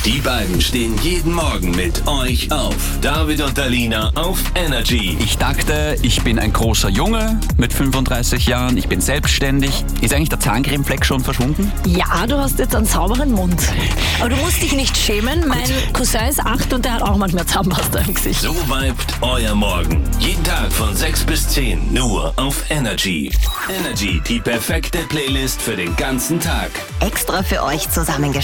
Die beiden stehen jeden Morgen mit euch auf. David und Alina auf Energy. Ich dachte, ich bin ein großer Junge mit 35 Jahren, ich bin selbstständig. Ist eigentlich der Zahncremefleck schon verschwunden? Ja, du hast jetzt einen sauberen Mund. Aber du musst dich nicht schämen. Mein Cousin ist 8 und der hat auch manchmal Zahnpasta im Gesicht. So vibet euer Morgen. Jeden Tag von 6 bis 10 nur auf Energy. Energy, die perfekte Playlist für den ganzen Tag. Extra für euch zusammengestellt.